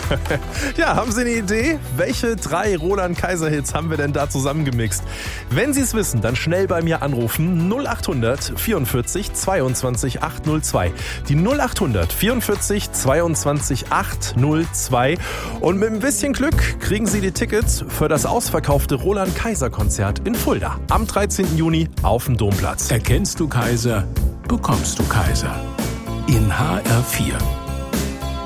Ja, haben Sie eine Idee? Welche 3 Roland Kaiser Hits haben wir denn da zusammengemixt? Wenn Sie es wissen, dann schnell bei mir anrufen. 0800 44 22 802. Die 0800 44 22 802. Und mit ein bisschen Glück kriegen Sie die Tickets für das ausverkaufte Roland Kaiser Konzert in Fulda am 13. Juni auf dem Domplatz. Erkennst du Kaiser, bekommst du Kaiser. In HR4.